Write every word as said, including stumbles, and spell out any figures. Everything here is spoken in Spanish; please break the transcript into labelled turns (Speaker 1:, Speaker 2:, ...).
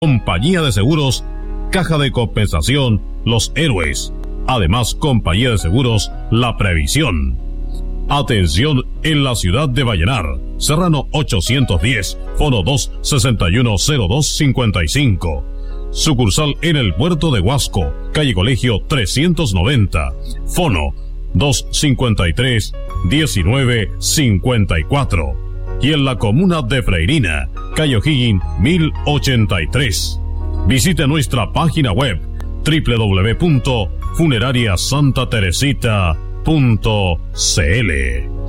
Speaker 1: Compañía de Seguros Caja de Compensación Los Héroes. Además, Compañía de Seguros La Previsión. Atención en la ciudad de Vallenar. Serrano ochocientos diez, fono dos sesenta y uno cero dos cincuenta y cinco. Sucursal en el puerto de Huasco, calle Colegio trescientos noventa, fono dos cincuenta y tres diecinueve cincuenta y cuatro. Y en la comuna de Freirina, calle O'Higgins mil ochenta y tres. Visite nuestra página web doble u doble u doble u punto funeraria santa teresita punto c l.